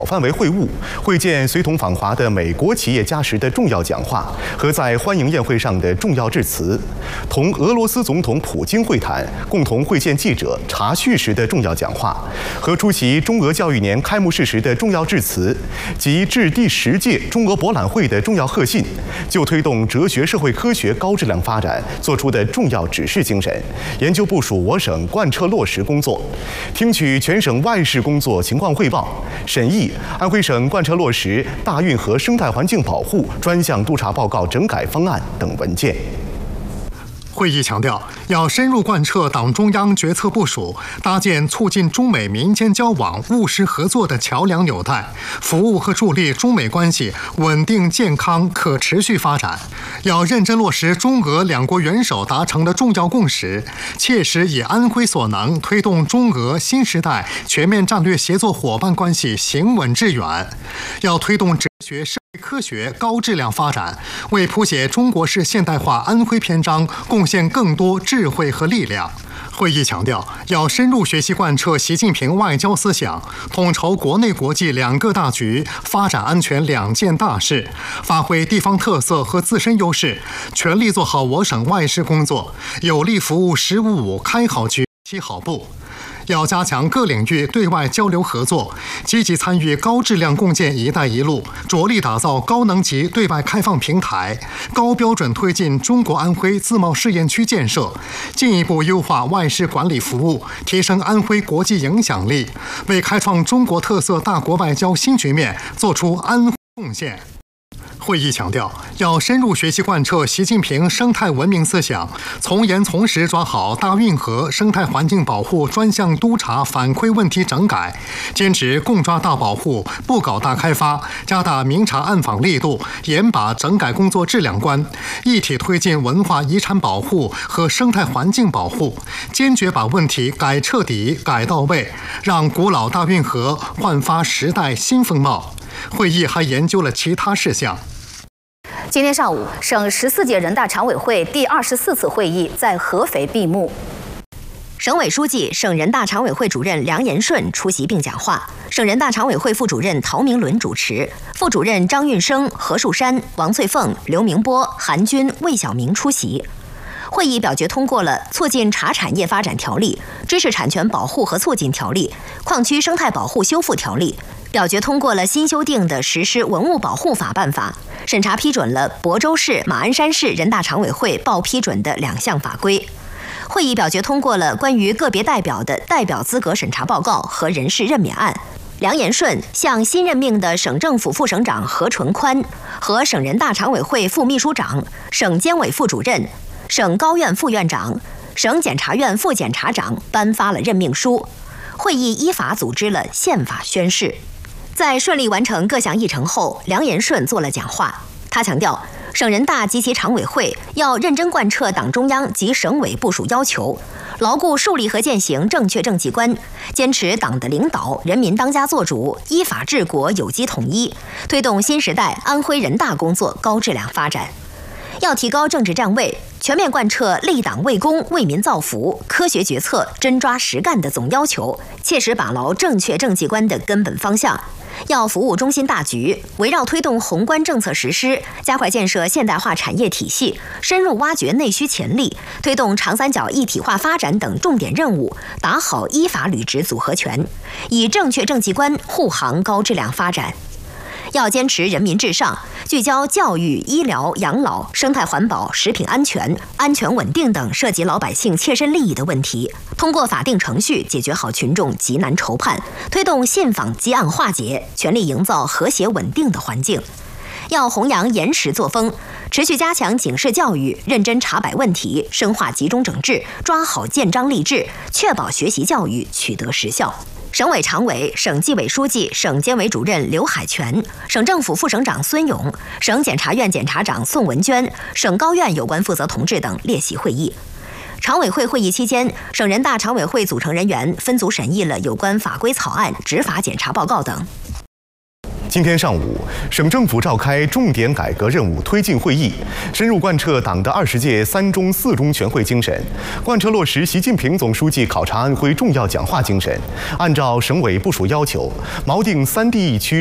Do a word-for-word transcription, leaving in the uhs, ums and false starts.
范围会晤，会见随同访华的美国企业家时的重要讲话和在欢迎宴会上的重要致辞，同俄罗斯总统普京会谈，共同会见记者查叙时的重要讲话，和出席中俄教育年开幕式时的重要致辞，及致第十届中俄博览会的重要贺信，就推动哲学社会科学高质量发展作出的重要指示精神，研究部署我省贯彻落实工作，听取全省外事工作情况汇报，审议安徽省贯彻落实大运河生态环境保护专项督查报告整改方案等文件。 会议强调，要深入贯彻党中央决策部署，搭建促进中美民间交往务实合作的桥梁纽带，服务和助力中美关系稳定、健康、可持续发展。要认真落实中俄两国元首达成的重要共识，切实以安徽所能，推动中俄新时代全面战略协作伙伴关系行稳致远。要推动哲学社会科学高质量发展，为谱写中国式现代化安徽篇章贡献更多智慧和力量。会议强调，要深入学习贯彻习近平外交思想，统筹国内国际两个大局，发展安全两件大事，发挥地方特色和自身优势，全力做好我省外事工作，有力服务“十五五”开好局、起好步。要加强各领域对外交流合作，积极参与高质量共建“一带一路”，着力打造高能级对外开放平台，高标准推进中国安徽自贸试验区建设，进一步优化外事管理服务，提升安徽国际影响力，为开创中国特色大国外交新局面做出安徽贡献。会议强调，要深入学习贯彻习近平生态文明思想，从严从实抓好大运河生态环境保护专项督查反馈问题整改，坚持共抓大保护，不搞大开发，加大明察暗访力度，严把整改工作质量关，一体推进文化遗产保护和生态环境保护，坚决把问题改彻底、改到位，让古老大运河焕发时代新风貌。会议还研究了其他事项。 今天上午，省十四届人大常委会第二十四次会议在合肥闭幕。 省委书记、省人大常委会主任梁延顺出席并讲话，省人大常委会副主任陶明伦主持，副主任张运生、何树山、王翠凤、刘明波、韩军、魏晓明出席。会议表决通过了《促进茶产业发展条例》、《知识产权保护和促进条例》、《矿区生态保护修复条例》，表决通过了新修订的《实施文物保护法》办法，审查批准了亳州市、马鞍山市人大常委会报批准的两项法规。会议表决通过了关于个别代表的代表资格审查报告和人事任免案。梁延顺向新任命的省政府副省长何纯宽和省人大常委会副秘书长、省监委副主任、省高院副院长、省检察院副检察长颁发了任命书。会议依法组织了宪法宣誓。在顺利完成各项议程后，梁延顺做了讲话。他强调，省人大及其常委会要认真贯彻党中央及省委部署要求，牢固树立和践行正确政绩观，坚持党的领导、人民当家作主，依法治国、有机统一，推动新时代安徽人大工作高质量发展。要提高政治站位，全面贯彻立党为公、为民造福、科学决策、真抓实干的总要求，切实把牢正确政绩观的根本方向。要服务中心大局，围绕推动宏观政策实施，加快建设现代化产业体系，深入挖掘内需潜力，推动长三角一体化发展等重点任务，打好依法履职组合拳，以正确政绩观护航高质量发展。要坚持人民至上，聚焦教育、医疗、养老、生态环保、食品安全、安全稳定等涉及老百姓切身利益的问题，通过法定程序解决好群众急难愁盼，推动信访积案化解，全力营造和谐稳定的环境。要弘扬严实作风，持续加强警示教育，认真查摆问题，深化集中整治，抓好建章立制，确保学习教育取得实效。省委常委、省纪委书记、省监委主任刘海泉，省政府副省长孙勇，省检察院检察长宋文娟，省高院有关负责同志等列席会议。常委会会议期间，省人大常委会组成人员分组审议了有关法规草案、执法检查报告等。 今天上午，省政府召开重点改革任务推进会议，深入贯彻党的二十届三中四中全会精神，贯彻落实习近平总书记考察安徽重要讲话精神，按照省委部署要求，锚定三地一区